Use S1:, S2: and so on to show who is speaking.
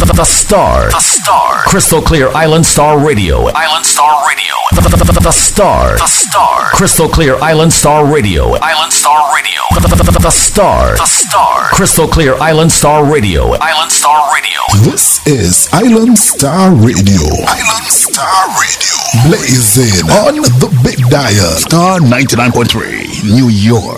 S1: The Star. The Star. Crystal Clear Island Star Radio. Island Star Radio. The Star. The Star. Crystal Clear Island Star Radio. Island Star Radio. The Star. The Star. Crystal Clear Island Star Radio. Island Star Radio.
S2: This is Island Star Radio. Island Star Radio. Blazing on the Big Dial. Star 99.3, New York.